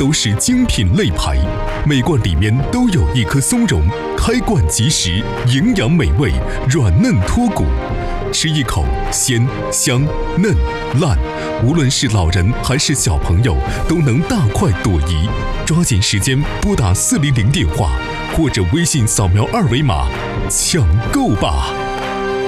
都是精品肋排，每罐里面都有一颗松茸，开罐即食，营养美味，软嫩脱骨，吃一口鲜香嫩烂，无论是老人还是小朋友都能大快朵颐。抓紧时间拨打400电话，或者微信扫描2维码抢购吧。